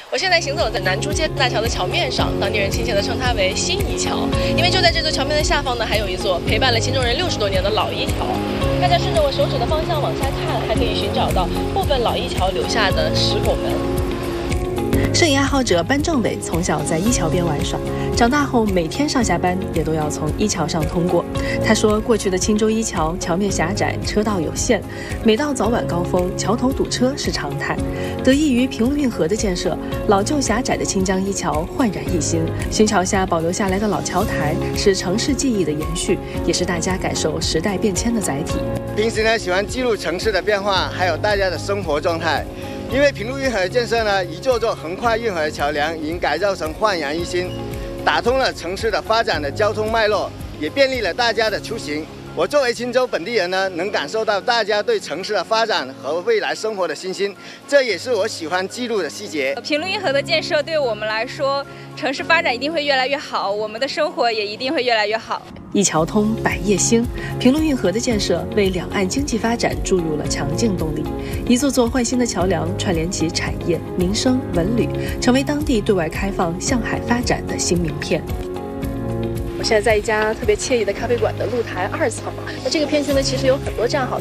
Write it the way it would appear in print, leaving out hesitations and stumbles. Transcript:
我现在行走在南珠街大桥的桥面上，当地人亲切地称它为新一桥，因为就在这座桥面的下方呢，还有一座陪伴了新州人60多年的老一桥。大家顺着我手指的方向往下看，还可以寻找到部分老一桥留下的石拱门。摄影爱好者班正伟从小在一桥边玩耍，长大后每天上下班也都要从一桥上通过。他说，过去的青州一桥桥面狭窄，车道有限，每到早晚高峰，桥头堵车是常态。得益于平陆运河的建设，老旧狭窄的清江一桥焕然一新。新桥下保留下来的老桥台是城市记忆的延续，也是大家感受时代变迁的载体。 平时呢，喜欢记录城市的变化，还有大家的生活状态。因为平陆运河的建设呢，一座座横跨运河的桥梁已经改造成焕然一新，打通了城市的发展的交通脉络，也便利了大家的出行。我作为青州本地人呢，能感受到大家对城市的发展和未来生活的信心，这也是我喜欢记录的细节。 平陆运河的建设对我们来说，城市发展一定会越来越好，我们的生活也一定会越来越好。 一桥通，百业兴。平陆运河的建设为两岸经济发展注入了强劲动力，一座座焕新的桥梁串联起产业、民生、文旅，成为当地对外开放、向海发展的新名片。我现在在一家特别惬意的咖啡馆的露台2层，那这个片区呢，其实有很多这样好